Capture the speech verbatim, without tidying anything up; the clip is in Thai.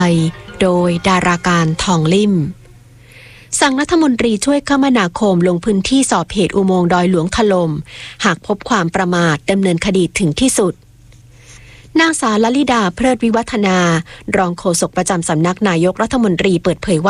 โดยดาราการทองลิ่มสั่งรัฐมนตรีช่วยคมนาคมลงพื้นที่สอบเหตุอุโมงค์ดอยหลวงถล่มหากพบความประมาทดำเนินคดีถึงที่สุดนางสาวลลิดาเพลิดวิวัฒนารองโฆษกประจำสำนักนายกรัฐมนตรีเปิดเผยว่า